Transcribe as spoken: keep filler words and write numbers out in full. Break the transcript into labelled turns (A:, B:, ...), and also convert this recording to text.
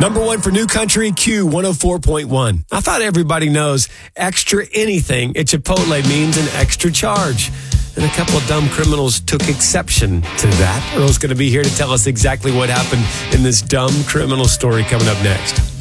A: Number one for New Country, Q one oh four point one. I thought everybody knows extra anything at Chipotle means an extra charge. And a couple of dumb criminals took exception to that. Earl's going to be here to tell us exactly what happened in this dumb criminal story coming up next.